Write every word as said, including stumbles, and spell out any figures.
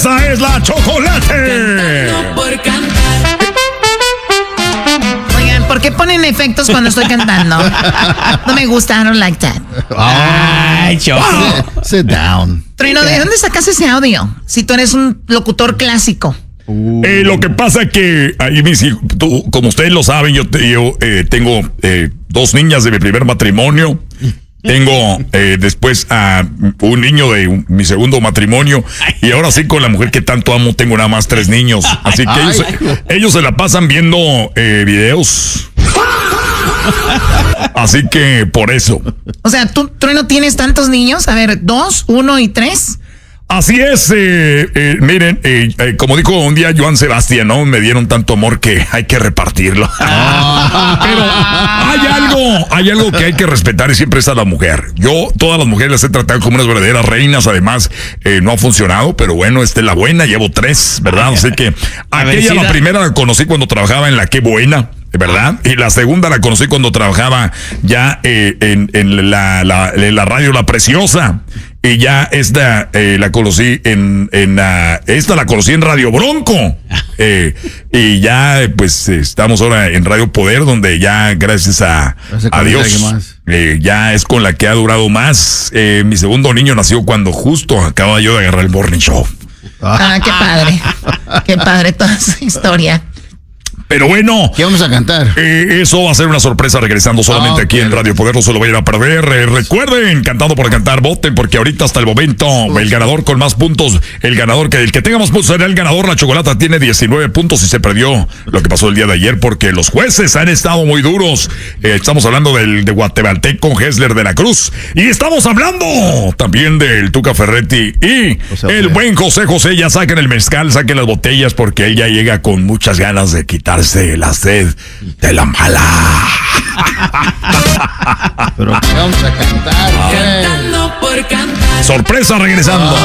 Esta es la Chocolate. Por cantar. Oigan, ¿por qué ponen efectos cuando estoy cantando? No me gusta, I don't like that. Ay, Choco. Sit down. Trueno, ¿de dónde sacas ese audio? Si tú eres un locutor clásico. Uh. Eh, lo que pasa es que ahí mis hijos, tú, como ustedes lo saben, yo, te, yo eh, tengo eh, dos niñas de mi primer matrimonio. Tengo eh, después a un niño de un, mi segundo matrimonio. Y ahora sí, con la mujer que tanto amo, tengo nada más tres niños. Así que ellos, ellos se la pasan viendo eh, videos. Así que por eso. O sea, ¿tú, Trueno, tienes tantos niños? A ver, dos, uno y tres. Así es, eh, eh, miren, eh, eh, como dijo un día Joan Sebastián, ¿no? Me dieron tanto amor que hay que repartirlo. Pero hay algo, hay algo que hay que respetar y siempre es a la mujer. Yo todas las mujeres las he tratado como unas verdaderas reinas, además eh, no ha funcionado, pero bueno, esta es la buena, llevo tres, ¿verdad? Así que aquella, la primera la conocí cuando trabajaba en la Qué Buena. ¿Verdad? Y la segunda la conocí cuando trabajaba ya eh, en, en, la, la, en la radio La Preciosa. Y ya esta eh, la conocí en, en uh, esta la conocí en Radio Bronco. Eh, y ya pues estamos ahora en Radio Poder, donde ya gracias a, a Dios eh, ya es con la que ha durado más. Eh, mi segundo niño nació cuando justo acababa yo de agarrar el Morning Show. Ah, qué padre. Qué padre toda esa historia. Pero bueno, ¿qué vamos a cantar? Eh, eso va a ser una sorpresa regresando solamente oh, aquí en Radio Poder, no se lo vayan a perder. Eh, recuerden, cantando por cantar, voten, porque ahorita hasta el momento Uf. el ganador con más puntos, el ganador, que el que tenga más puntos será el ganador. La Chocolata tiene diecinueve puntos y se perdió lo que pasó el día de ayer porque los jueces han estado muy duros. Eh, estamos hablando del de Guatemalteco Hessler de la Cruz y estamos hablando también del Tuca Ferretti y José el buen José José. Ya saquen el mezcal, saquen las botellas porque él ya llega con muchas ganas de quitar la sed de la mala. Pero vamos a cantar. Cantando por cantar. Sorpresa regresando.